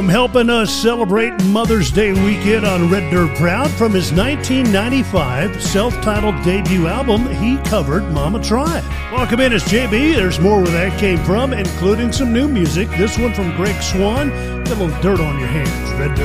Helping us celebrate Mother's Day weekend on Red Dirt Proud from his 1995 self-titled debut album, he covered Mama Tried. Welcome in, it's JB. There's more where that came from, including some new music. This one from Greg Swan. Got a little dirt on your hands. Red Dirt.